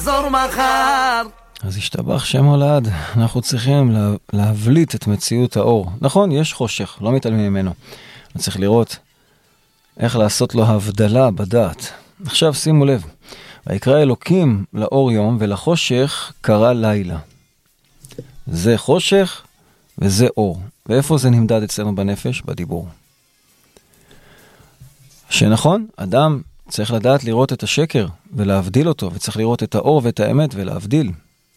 נחזור מחר. אז השתבח שם הולד, אנחנו צריכים להבליט את מציאות האור. נכון, יש חושך, לא מתעלמים ממנו. צריך לראות איך לעשות לו הבדלה בדעת. עכשיו שימו לב, ויקרא אלוקים לאור יום ולחושך קרא לילה. זה חושך וזה אור. ואיפה זה נמדד אצלנו בנפש? בדיבור. שנכון, אדם צריך לדעת לראות את השקר ולהבדיל אותו, וצריך לראות את האור ואת האמת ולהבדיל.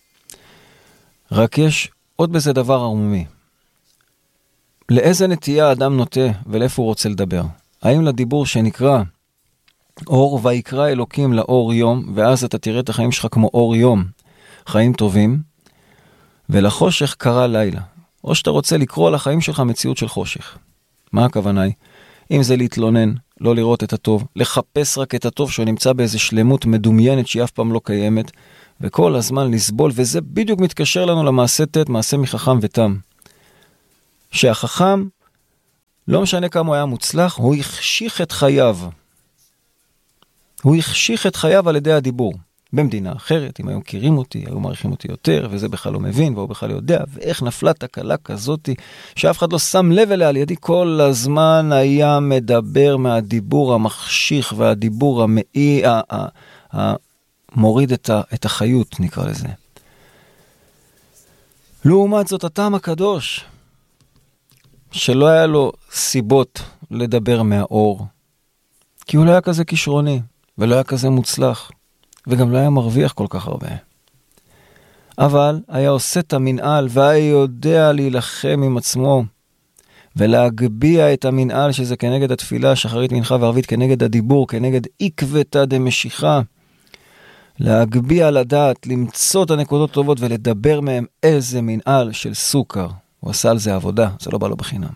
רק יש עוד בזה דבר ערמומי. לאיזה נטייה האדם נוטה ולאיפה הוא רוצה לדבר? האם לדיבור שנקרא אור ויקרא אלוקים לאור יום, ואז אתה תראה את החיים שלך כמו אור יום, חיים טובים, ולחושך קרא לילה. או שאתה רוצה לקרוא לחיים שלך מציאות של חושך. מה הכוונה היא? אם זה להתלונן, לא לראות את הטוב, לחפש רק את הטוב שהוא נמצא באיזו שלמות מדומיינת שהיא אף פעם לא קיימת, וכל הזמן לסבול, וזה בדיוק מתקשר לנו למעשה תת, מעשה מחכם ותם. שהחכם, לא משנה כמה הוא היה מוצלח, הוא החשיך את חייו. הוא החשיך את חייו על ידי הדיבור. במדינה אחרת, אם היו מכירים אותי, היו מעריכים אותי יותר, וזה בכלל לא מבין, והוא בכלל יודע, ואיך נפלה תקלה כזאת, שאף אחד לא שם לב אליה על ידי, כל הזמן היה מדבר מהדיבור המחשיך, והדיבור המאי, מוריד את החיות, נקרא לזה. לעומת זאת, הטעם הקדוש, שלא היה לו סיבות לדבר מהאור, כי הוא לא היה כזה כישרוני, ולא היה כזה מוצלח, וגם לא היה מרוויח כל כך הרבה. אבל היה עושה את המנהל, והיה יודע להילחם עם עצמו, ולהגביע את המנהל, שזה כנגד התפילה, שחרית מנחה וערבית, כנגד הדיבור, כנגד עקבתא דמשיכה, להגביע לדעת, למצוא את הנקודות טובות, ולדבר מהם איזה מנהל של סוכר. הוא עשה על זה עבודה, זה לא בא לו בחינם.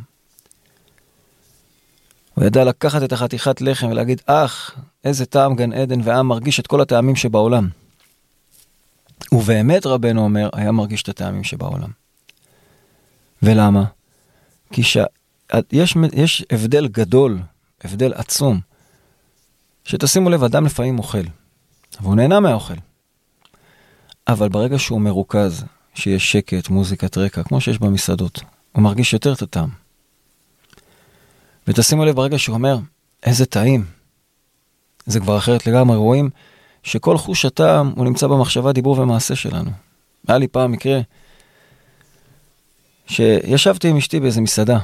הוא ידע לקחת את החתיכת לחם ולהגיד, איזה טעם גן עדן, והעם מרגיש את כל הטעמים שבעולם. ובאמת רבנו אומר, היה מרגיש את הטעמים שבעולם. ולמה? כי יש הבדל גדול, הבדל עצום, שתשימו לב, אדם לפעמים אוכל, והוא נהנה מהאוכל. אבל ברגע שהוא מרוכז, שיש שקט, מוזיקת רקע, כמו שיש במסעדות, הוא מרגיש יותר את הטעם. ותשימו לב, ברגע שהוא אומר, איזה טעים, זה כבר אחרת לגמרי, רואים שכל חוש הטעם הוא נמצא במחשבה, דיבור ומעשה שלנו. היה לי פעם מקרה, שישבתי עם אשתי באיזה מסעדה,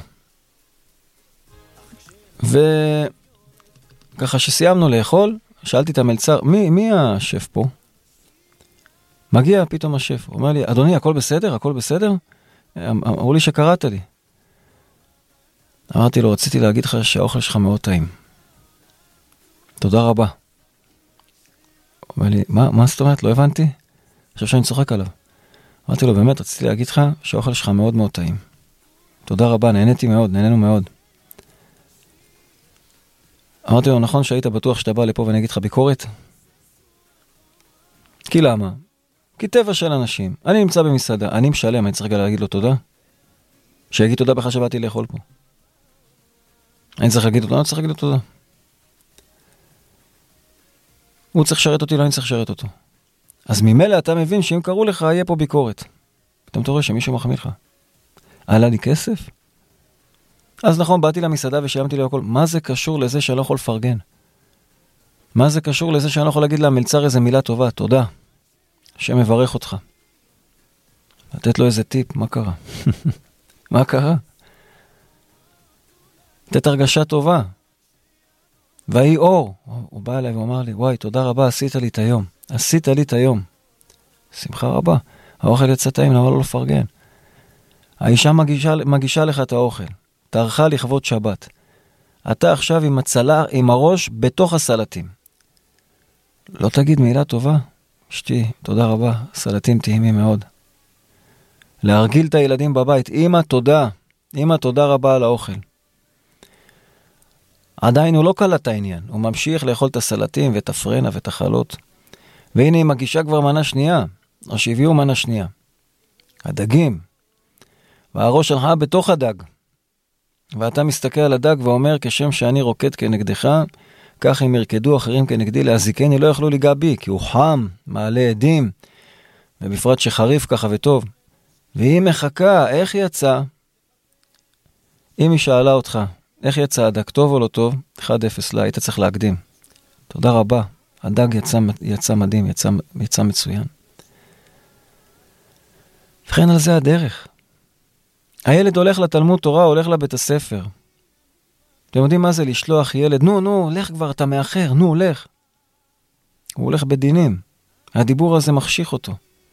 וככה שסיימנו לאכול, שאלתי את המלצר, מי השף פה? מגיע פתאום השף, הוא אומר לי, אדוני, הכל בסדר? הכל בסדר? אמרו לי שקראת לי. אמרתי לו, רציתי להגיד לך שהאוכל שלך מאוד טעים. תודה רבה. הוא אומר לי, מה זאת אומרת? לא הבנתי? עכשיו שאני צוחק עליו. אמרתי לו, באמת, רציתי להגיד לך שהאוכל שלך מאוד מאוד טעים. תודה רבה, נהניתי מאוד, נהנינו מאוד. אמרתי לו, נכון שהיית בטוח שאתה בא לפה ואני אגיד לך ביקורת? כי למה? כי טבע של אנשים. אני נמצא במסעדה, אני משלם, אני צריך להגיד לו תודה? שיגיד תודה בכלל שבאתי לאכול פה. אני צריך להגיד אותו, אני צריך להגיד לו תודה. הוא צריך לשרת אותי, לא אני צריך לשרת אותו. אז ממילא אתה מבין שאם קראו לך, יהיה פה ביקורת. פתאום אתה רואה שמישהו מחמיא לך. עלה לי כסף? אז נכון, באתי למסעדה ושילמתי לי הכל. מה זה קשור לזה שאני לא יכול לפרגן? מה זה קשור לזה שאני לא יכול להגיד למלצר איזה מילה טובה? תודה. השם מברך אותך. לתת לו איזה טיפ, מה קרה? מה קרה? לתת הרגשה טובה. והיא אור. הוא בא אליי ואומר לי, וואי, תודה רבה, עשית לי את היום. עשית לי את היום. שמחה רבה. האוכל יצא טעים, למה לא לפרגן? האישה מגישה לך את האוכל. תערכה לכבוד שבת. אתה עכשיו עם הראש בתוך הסלטים. לא תגיד מילה טובה? אשתי, תודה רבה, סלטים טעימים מאוד. להרגיל את הילדים בבית. אמא, תודה. אמא, תודה רבה על האוכל. עדיין הוא לא קלט את העניין. הוא ממשיך לאכול את הסלטים ואת הפרנה ואת החלות. והנה היא מגישה כבר מנה שנייה. או שהביאו מנה שנייה. הדגים. והראש שלך בתוך הדג. ואתה מסתכל על הדג ואומר, כשם שאני רוקד כנגדך, כך אם ירקדו אחרים כנגדי להזיקני, לא יכלו ליגע בי, כי הוא חם, מעלה עדים, ובפרט שחריף ככה וטוב. והיא מחכה, איך יצא? אם היא שאלה אותך, איך יצא הדג, טוב או לא טוב? 1-0 לה, היית צריך להקדים. תודה רבה, הדג יצא מדהים, יצא מצוין. וכן על זה הדרך. הילד הולך לתלמוד תורה, הולך לבית הספר. אתם יודעים מה זה לשלוח ילד? נו, לך כבר, אתה מאחר, נו, לך. הוא הולך בדינים. הדיבור הזה מחשיך אותו.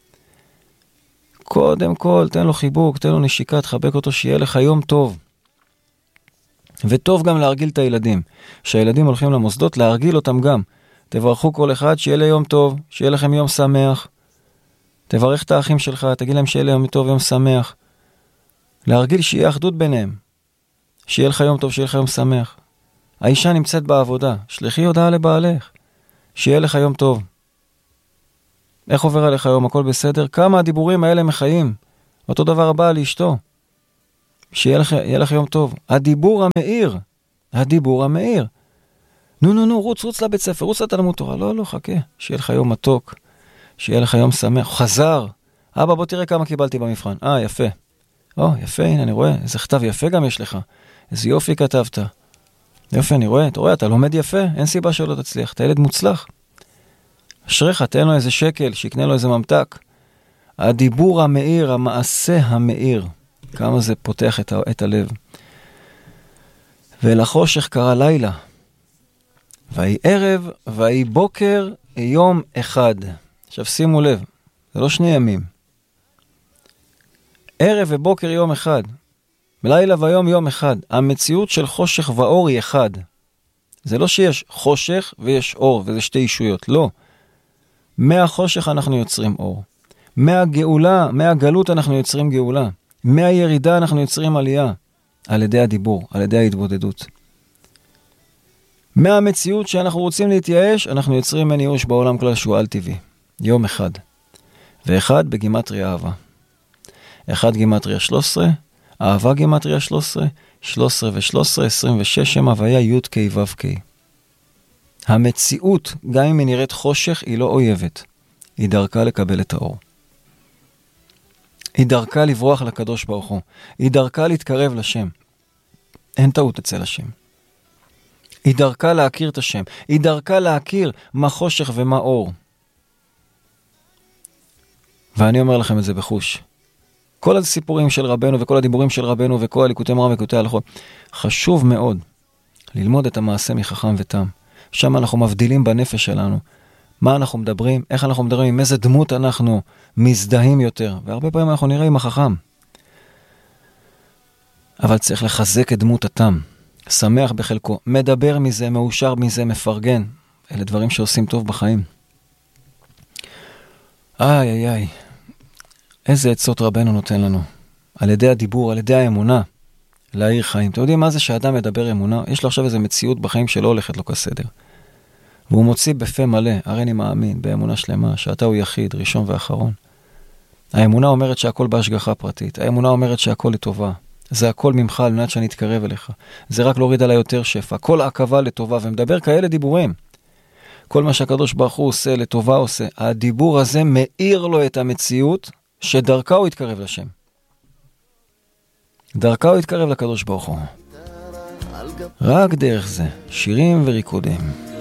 קודם כל, תן לו חיבוק, תן לו נשיקה, תחבק אותו, שיהיה לך יום טוב. וטוב גם להרגיל את הילדים. שהילדים הולכים למוסדות, להרגיל אותם גם. תברכו כל אחד, שיהיה לי יום טוב, שיהיה לכם יום שמח. תברך את האחים שלך, תגיד להם שיהיה לי יום טוב, יום שמח. להרגיל שיהיה אחדות ביניהם. שיהיה לך יום טוב, שיהיה לך יום שמח. האישה נמצאת בעבודה, שלחי הודעה לבעלך. שיהיה לך יום טוב. איך עובר עליך יום, הכל בסדר? כמה הדיבורים האלה מחיים. אותו דבר הבא לאשתו. שיהיה לך יום טוב. הדיבור המאיר. נו, רוץ לבית ספר, רוץ לתלמוד תורה. לא, חכה. שיהיה לך יום מתוק. שיהיה לך יום שמח. חזר. אבא, בוא תראה כמה קיבלתי במבחן. יפה. יפה, הנה, אני רואה. איזה כתב יפה גם יש לך. איזה יופי כתבת. יופי, אני רואה. אתה רואה, אתה לומד יפה. אין סיבה שלא תצליח. אתה ילד מוצלח. אשריך, תן לו איזה שקל, שיקנה לו איזה ממתק. הדיבור המאיר, המעשה המאיר. כמה זה פותח את הלב. ולחושך קרא לילה. והיא ערב, והיא בוקר, יום אחד. עכשיו שימו לב, זה לא 2 ימים. ערב ובוקר יום אחד. לילה ויום יום אחד. המציאות של חושך ואור היא אחד. זה לא שיש חושך ויש אור, וזה 2 ישויות. לא. מהחושך אנחנו יוצרים אור. מהגלות אנחנו יוצרים גאולה. מהירידה אנחנו יוצרים עלייה. על ידי הדיבור, על ידי ההתבודדות. מהמציאות שאנחנו רוצים להתייאש, אנחנו יוצרים מן ייאוש בעולם כלל שהוא על טבעי. יום אחד. ואחד בגימטריה אהבה. 1 גימטריה 13, אהבה גימטריה 13, 13 ו-13, 26 שם הוויה י' כ' ו' כ'. המציאות, גם אם היא נראית חושך, היא לא אויבת. היא דרכה לקבל את האור. היא דרכה לברוח לקדוש ברוך הוא. היא דרכה להתקרב לשם. אין טעות אצל השם. היא דרכה להכיר את השם. היא דרכה להכיר מה חושך ומה אור. ואני אומר לכם את זה בחוש. כל הסיפורים של רבנו וכל הדיבורים של רבנו וכל הליקוטי מרן וליקוטי הלכות, חשוב מאוד ללמוד את המעשה מחכם ותם. שם אנחנו מבדילים בנפש שלנו. מה אנחנו מדברים, איך אנחנו מדברים, עם איזה דמות אנחנו מזדהים יותר. והרבה פעמים אנחנו נראה עם החכם. אבל צריך לחזק את דמות התם. שמח בחלקו, מדבר מזה, מאושר מזה, מפרגן. אלה דברים שעושים טוב בחיים. איי. איזה עצות רבנו נותן לנו. על ידי הדיבור, על ידי האמונה, להאיר חיים. אתם יודעים מה זה שאדם מדבר אמונה? יש לו עכשיו איזו מציאות בחיים שלא הולכת לו כסדר. והוא מוציא בפה מלא, הרי אני מאמין, באמונה שלמה, שאתה הוא יחיד, ראשון ואחרון. האמונה אומרת שהכל בהשגחה פרטית. האמונה אומרת שהכל לטובה. זה הכל ממך על מנת שאני אתקרב אליך. זה רק להוריד עליי יותר שפע. כל עקבה לטובה, ומדבר כאלה דיבורים. כל מה שהקדוש ברוך הוא עושה, לטובה עושה. הדיבור הזה מאיר לו את המציאות, שדרכה הוא יתקרב לשם. דרכה הוא יתקרב לקדוש ברוך הוא. רק דרך זה, שירים וריקודים.